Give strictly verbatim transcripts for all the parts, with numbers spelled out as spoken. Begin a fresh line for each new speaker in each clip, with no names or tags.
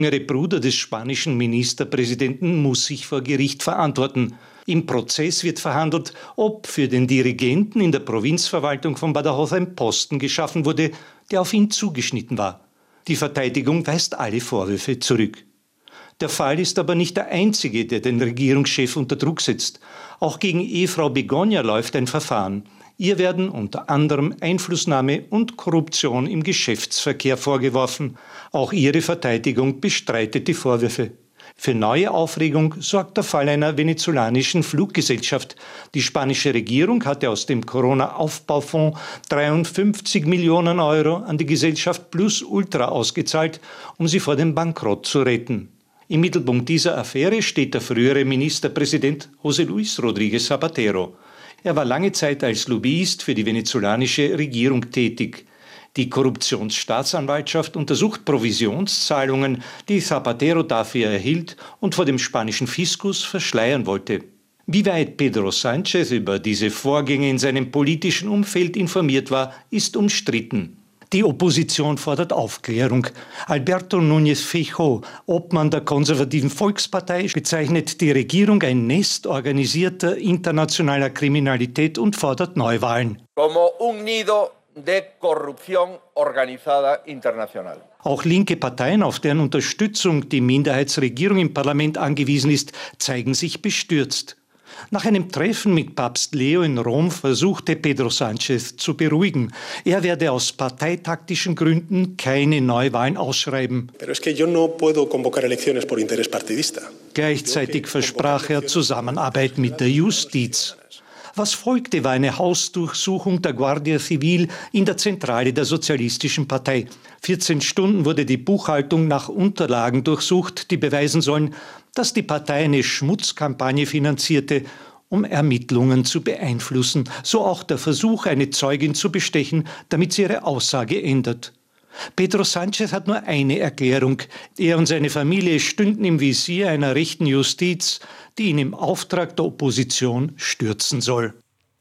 Der Bruder des spanischen Ministerpräsidenten muss sich vor Gericht verantworten. Im Prozess wird verhandelt, ob für den Dirigenten in der Provinzverwaltung von Badajoz ein Posten geschaffen wurde, der auf ihn zugeschnitten war. Die Verteidigung weist alle Vorwürfe zurück. Der Fall ist aber nicht der einzige, der den Regierungschef unter Druck setzt. Auch gegen Ehefrau Begoña läuft ein Verfahren. Ihr werden unter anderem Einflussnahme und Korruption im Geschäftsverkehr vorgeworfen. Auch ihre Verteidigung bestreitet die Vorwürfe. Für neue Aufregung sorgt der Fall einer venezolanischen Fluggesellschaft. Die spanische Regierung hatte aus dem Corona-Aufbaufonds dreiundfünfzig Millionen Euro an die Gesellschaft Plus Ultra ausgezahlt, um sie vor dem Bankrott zu retten. Im Mittelpunkt dieser Affäre steht der frühere Ministerpräsident José Luis Rodríguez Zapatero. Er war lange Zeit als Lobbyist für die venezolanische Regierung tätig. Die Korruptionsstaatsanwaltschaft untersucht Provisionszahlungen, die Zapatero dafür erhielt und vor dem spanischen Fiskus verschleiern wollte. Wie weit Pedro Sánchez über diese Vorgänge in seinem politischen Umfeld informiert war, ist umstritten. Die Opposition fordert Aufklärung. Alberto Núñez Feijóo, Obmann der konservativen Volkspartei, bezeichnet die Regierung ein Nest organisierter internationaler Kriminalität und fordert Neuwahlen.
Como un nido de corrupción organizada internacional.
Auch linke Parteien, auf deren Unterstützung die Minderheitsregierung im Parlament angewiesen ist, zeigen sich bestürzt. Nach einem Treffen mit Papst Leo in Rom versuchte Pedro Sánchez zu beruhigen. Er werde aus parteitaktischen Gründen keine Neuwahlen ausschreiben.
Pero es que yo no puedo convocar elecciones por interés partidista.
Gleichzeitig versprach er Zusammenarbeit mit der Justiz. Was folgte, war eine Hausdurchsuchung der Guardia Civil in der Zentrale der Sozialistischen Partei. vierzehn Stunden wurde die Buchhaltung nach Unterlagen durchsucht, die beweisen sollen, dass die Partei eine Schmutzkampagne finanzierte, um Ermittlungen zu beeinflussen. So auch der Versuch, eine Zeugin zu bestechen, damit sie ihre Aussage ändert. Pedro Sánchez hat nur eine Erklärung. Er und seine Familie stünden im Visier einer rechten Justiz, die ihn im Auftrag der Opposition stürzen soll.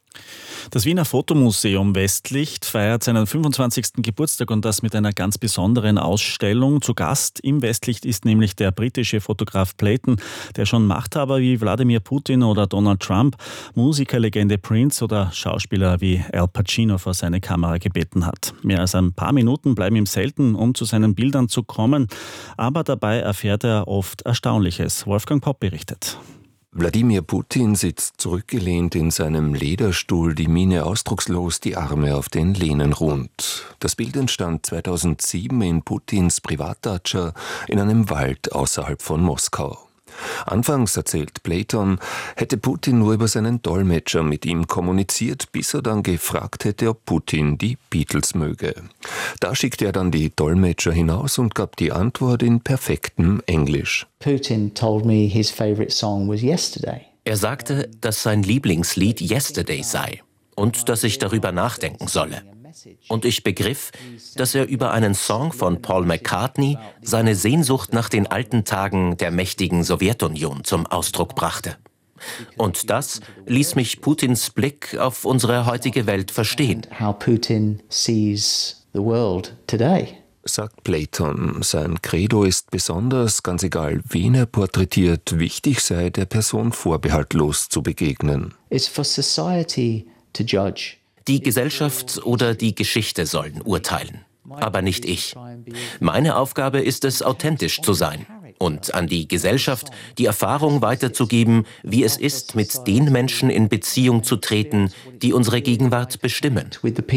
Das Wiener Fotomuseum Westlicht feiert seinen fünfundzwanzigsten Geburtstag und das mit einer ganz besonderen Ausstellung. Zu Gast im Westlicht ist nämlich der britische Fotograf Playton, der schon Machthaber wie Wladimir Putin oder Donald Trump, Musikerlegende Prince oder Schauspieler wie Al Pacino vor seine Kamera gebeten hat. Mehr als ein paar Minuten bleiben ihm selten, um zu seinen Bildern zu kommen, aber dabei erfährt er oft Erstaunliches. Wolfgang Popp berichtet.
Wladimir Putin sitzt zurückgelehnt in seinem Lederstuhl, die Miene ausdruckslos, die Arme auf den Lehnen ruhend. Das Bild entstand zweitausendsieben in Putins Privatdatscha in einem Wald außerhalb von Moskau. Anfangs, erzählt Playton, hätte Putin nur über seinen Dolmetscher mit ihm kommuniziert, bis er dann gefragt hätte, ob Putin die Beatles möge. Da schickte er dann die Dolmetscher hinaus und gab die Antwort in perfektem Englisch.
Putin told me his favorite song was Yesterday.
Er sagte, dass sein Lieblingslied Yesterday sei und dass ich darüber nachdenken solle. Und ich begriff, dass er über einen Song von Paul McCartney seine Sehnsucht nach den alten Tagen der mächtigen Sowjetunion zum Ausdruck brachte. Und das ließ mich Putins Blick auf unsere heutige Welt verstehen.
How Putin sees the world today.
Sagt Playton, sein Credo ist besonders, ganz egal wen er porträtiert, wichtig sei, der Person vorbehaltlos zu begegnen.
It's for society to judge.
Die Gesellschaft oder die Geschichte sollen urteilen, aber nicht ich. Meine Aufgabe ist es, authentisch zu sein und an die Gesellschaft die Erfahrung weiterzugeben, wie es ist, mit den Menschen in Beziehung zu treten, die unsere Gegenwart bestimmen.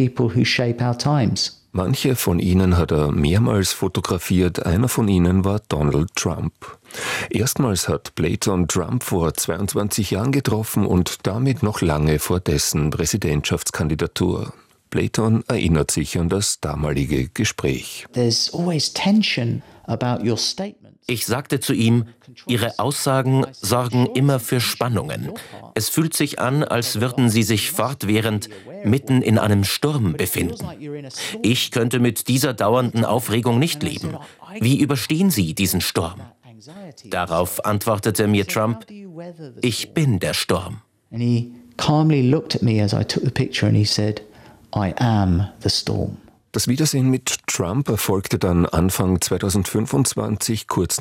Manche von ihnen hat er mehrmals fotografiert, einer von ihnen war Donald Trump. Erstmals hat Playton Trump vor zweiundzwanzig Jahren getroffen und damit noch lange vor dessen Präsidentschaftskandidatur. Playton erinnert sich an das damalige Gespräch.
There's always tension about your statement.
Ich sagte zu ihm, Ihre Aussagen sorgen immer für Spannungen. Es fühlt sich an, als würden Sie sich fortwährend mitten in einem Sturm befinden. Ich könnte mit dieser dauernden Aufregung nicht leben. Wie überstehen Sie diesen Sturm? Darauf antwortete mir Trump, ich bin der Sturm.
And he calmly looked at me as I took the picture and he said, I am the storm.
Das Wiedersehen mit Trump erfolgte dann Anfang zweitausendfünfundzwanzig, kurz